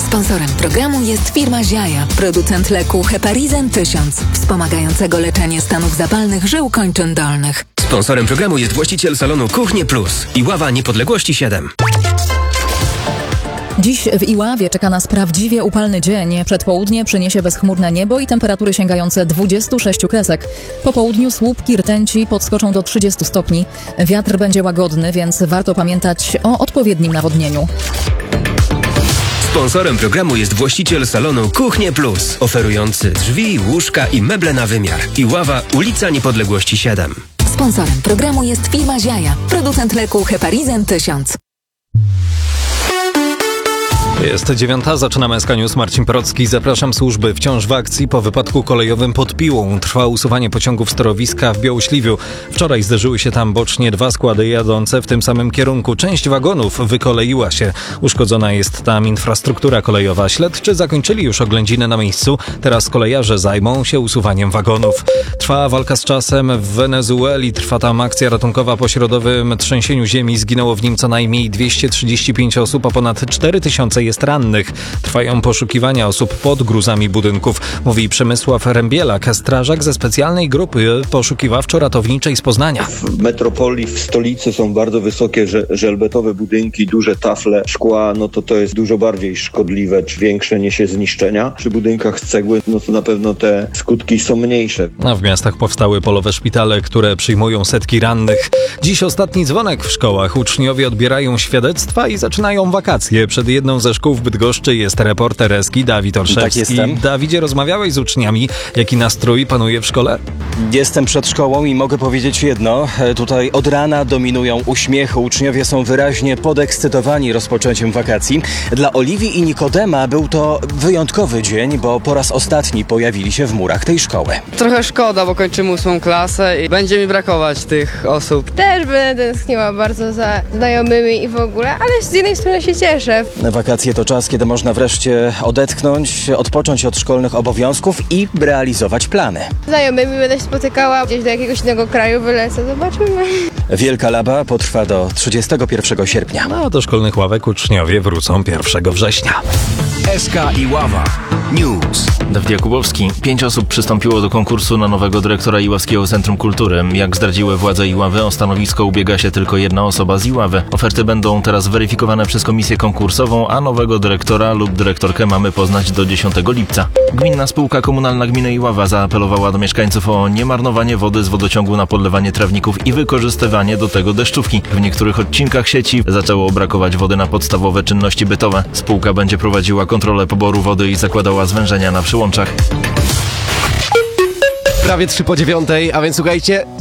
Sponsorem programu jest firma Ziaja, producent leku Heparizan 1000, wspomagającego leczenie stanów zapalnych żył kończyn dolnych. Sponsorem programu jest właściciel salonu Kuchnie Plus i Ława Niepodległości 7. Dziś w Iławie czeka nas prawdziwie upalny dzień. Przedpołudnie przyniesie bezchmurne niebo i temperatury sięgające 26 kresek. Po południu słupki rtęci podskoczą do 30 stopni. Wiatr będzie łagodny, więc warto pamiętać o odpowiednim nawodnieniu. Sponsorem programu jest właściciel salonu Kuchnie Plus, oferujący drzwi, łóżka i meble na wymiar. Iława, ulica Niepodległości 7. Sponsorem programu jest firma Ziaja, producent leku Heparizan 1000. Jest 9, zaczynamy SK News. Marcin Porocki, zapraszam. Służby wciąż w akcji po wypadku kolejowym pod Piłą. Trwa usuwanie pociągów z torowiska w Białośliwiu. Wczoraj zderzyły się tam bocznie dwa składy jadące w tym samym kierunku. Część wagonów wykoleiła się. Uszkodzona jest tam infrastruktura kolejowa. Śledczy zakończyli już oględziny na miejscu. Teraz kolejarze zajmą się usuwaniem wagonów. Trwa walka z czasem w Wenezueli. Trwa tam akcja ratunkowa po środowym trzęsieniu ziemi. Zginęło w nim co najmniej 235 osób, a ponad 4000 jest rannych. Trwają poszukiwania osób pod gruzami budynków, mówi Przemysław Rębielak, strażak ze specjalnej grupy poszukiwawczo-ratowniczej z Poznania. W metropolii, w stolicy są bardzo wysokie żelbetowe budynki, duże tafle szkła, to jest dużo bardziej szkodliwe, czy większe niesie zniszczenia. Przy budynkach z cegły, to na pewno te skutki są mniejsze. A w miastach powstały polowe szpitale, które przyjmują setki rannych. Dziś ostatni dzwonek w szkołach. Uczniowie odbierają świadectwa i zaczynają wakacje. Przed jedną ze szkół w Bydgoszczy jest reporter Eski Dawid Orszewski. Tak, jestem. Dawidzie, rozmawiałeś z uczniami. Jaki nastrój panuje w szkole? Jestem przed szkołą i mogę powiedzieć jedno. Tutaj od rana dominują uśmiechy. Uczniowie są wyraźnie podekscytowani rozpoczęciem wakacji. Dla Oliwii i Nikodema był to wyjątkowy dzień, bo po raz ostatni pojawili się w murach tej szkoły. Trochę szkoda, bo kończymy 8 klasę i będzie mi brakować tych osób. Też będę tęskniła bardzo za znajomymi i w ogóle, ale z jednej strony się cieszę. Wakacje to czas, kiedy można wreszcie odetchnąć, odpocząć od szkolnych obowiązków i realizować plany. Z znajomymi będę się spotykała, gdzieś do jakiegoś innego kraju wylecę, zobaczymy. Wielka Laba potrwa do 31 sierpnia. Do szkolnych ławek uczniowie wrócą 1 września. SK Iława News. Dawid Jakubowski. 5 osób przystąpiło do konkursu na nowego dyrektora Iławskiego Centrum Kultury. Jak zdradziły władze Iławy, o stanowisko ubiega się tylko jedna osoba z Iławy. Oferty będą teraz weryfikowane przez komisję konkursową, a nowego dyrektora lub dyrektorkę mamy poznać do 10 lipca. Gminna Spółka Komunalna Gminy Iława zaapelowała do mieszkańców o niemarnowanie wody z wodociągu na podlewanie trawników i wykorzystywanie do tego deszczówki. W niektórych odcinkach sieci zaczęło brakować wody na podstawowe czynności bytowe. Spółka będzie prowadziła kontrolę poboru wody i zakładała zwężenia na przyłączach. Prawie 3 po 9, a więc słuchajcie,